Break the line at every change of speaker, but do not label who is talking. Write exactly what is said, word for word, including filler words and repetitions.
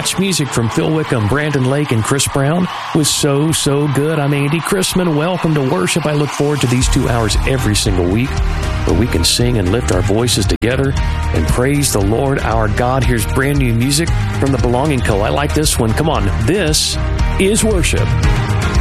Match music from Phil Wickham, Brandon Lake, and Chris Brown was so, so good. I'm Andy Chrisman. Welcome to worship. I look forward to these two hours every single week where we can sing and lift our voices together and praise the Lord our God. Here's brand new music from the Belonging Co. I like this one. Come on. This is worship.